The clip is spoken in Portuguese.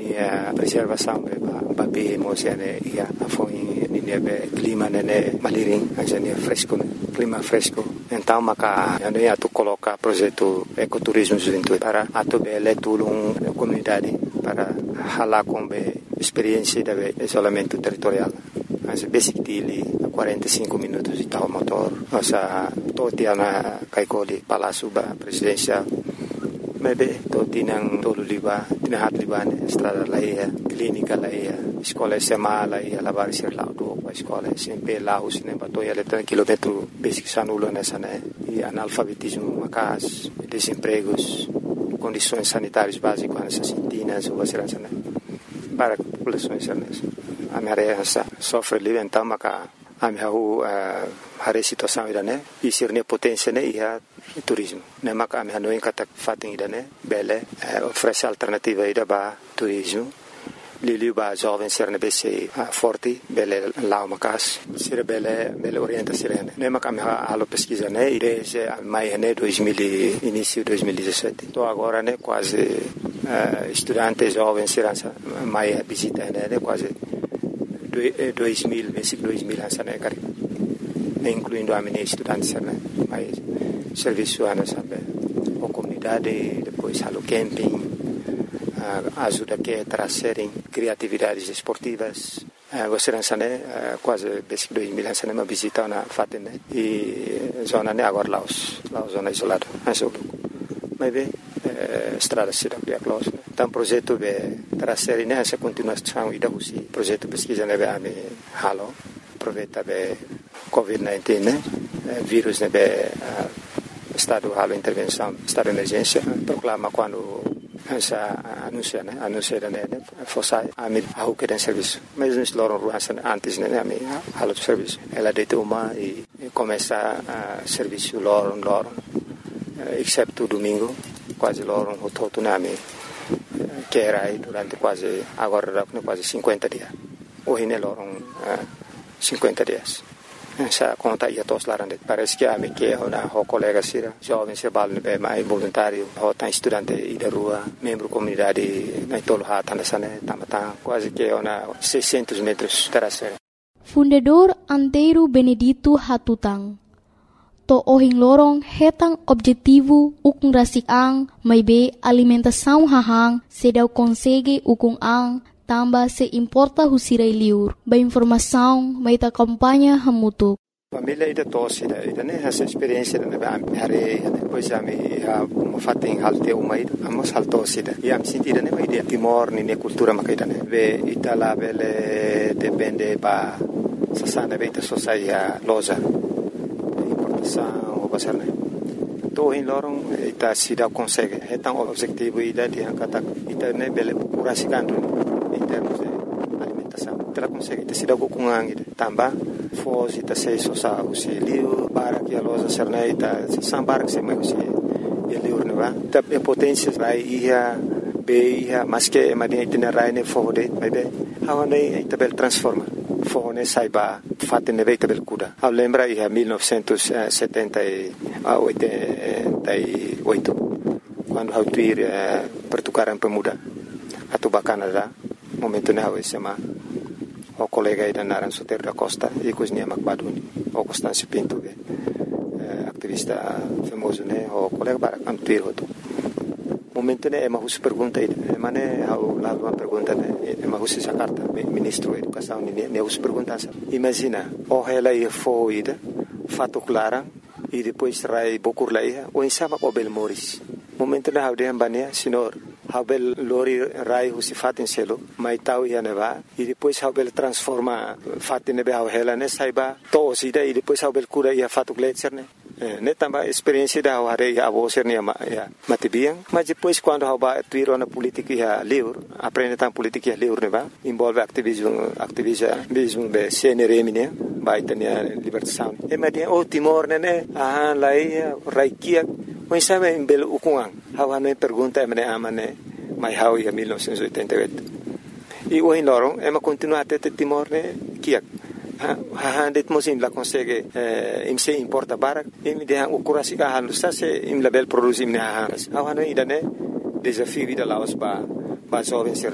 a preservação ba be mo siane ia foi nebe clima nene maliring ajane fresco clima fresco então maka ano ia tu coloca projeto ecoturismo juventude para atobele tulung comunidade para hala combe experiência de isolamento territorial as basic dili 45 minutos de tal motor nossa totiana kaikoli palácio ba presidencial mebe totinang tolo liba tinahat liban estrada laia clínica laia escola sema laia lavar ser laudo escola sempre laos nem batoia letra quilômetro basic sanulo nessa né e analfabetismo macas desempregos condições sanitárias básicas nessas sintinas ou vacinas né para populações a minha área sofre livre então maca a minha a situação ida né e ser ne potência né e turismo né maca a minha não encata fatem ida né bele oferece alternativa ida ba turismo lili ba jovem ser ne bese forte bele lá macas ser bele orienta ser né maca a minha alo pesquisa né e desde maio né 2000 início 2017 tô agora né quase estudante jovem ser mais visita né quase 2000 basic 2000 essa né cara incluindo a minha estudante né mais serviço ana sabe a comunidade depois halo camping ajuda que trazerem criatividades esportivas você né quase basic 2000 essa né visita na fatem né e zona né agora Laos zona isolada essa mas bem estrada cidade close então projeto de trazer nessa continuação e da usi projeto pesquisa né a halo aproveita be COVID-19 né vírus né be estado halo intervenção estado de emergência proclama quando essa anuncia né força a mim a o que tem serviço mas nos loram ruas antes né a mim halo serviço ela deita uma e começa a serviço loram exceto domingo quase loram o todo nome que era aí durante quase agora quase 50 dias hoje ne loram 50 dias essa conta ia todos lá parece que a mim que uma colega sira jovem se bal ne mais voluntário ou tá estudante e da rua membro comunidade na tolo hata nessa né tamata quase que uma 600 metros terraceira Fundador Antero Benedito Hatutang to ohing lorong hetang objetivo ukung rasik ang may be alimentação hahang sedaw konsege ukung ang tamba se importa husiray liur ba informação may ta kampanya hamutuk família ida tosse ida né essa experiência né hare depois a me fatem halte uma ida amos haltosse ida e am sentida né ida timor ni cultura makaida né ve itala bele depende ba sasana beta sociedade loja o pasar né to em lorong ita sida consegue então objetivo ida de kata ita né bele curasicando em termos de alimentação ela consegue ita sida com ida tamba fosse ita se social se liu para que a loja serna ita sambar que se mais se liu né va ita potência vai ia be ia mas que madinha itinerário né fode vai be hawana ita bel transforma fone saiba fatte ne veita bel kuda a lembra ia 1978 quando hautir pertukaran pemuda atau Canada momento ne hawe sema o colega ida naran Soter da Costa e cozinha Macbaduni o Constâncio Pinto activista famoso ne o colega para antuir hoto momento ne ema hus pergunta ida mane hau la uma pergunta ne ema hus Jakarta ministro da educação ne hus pergunta imagina o ela ia foida fato clara e depois rai bokur laia o insama o bel moris momento ne hau de ambania senhor habel lori rai husi fatin selo mai tau ia neva e depois habel transforma fatin nebe hau hela ne saiba to sida e depois habel cura ia fato gletser ne tamba experiência da hare ia avoser ne ya matibiang mas depois quando haba tuiro na política ia liur aprende tam política ia liur neva envolve activismo be CNRM ne baitania libertação e madia o Timor ne lai raikia o insama em belo ukungang hawa ne pergunta mane amane mai hau ia 1988 e o em lorong ema continua até Timor ne kiak det mosim la consegue im se importa barak im de o kurasi ka halu sa se im label produzim ne hawas hawa ne idane desafio vida laos ba jovem ser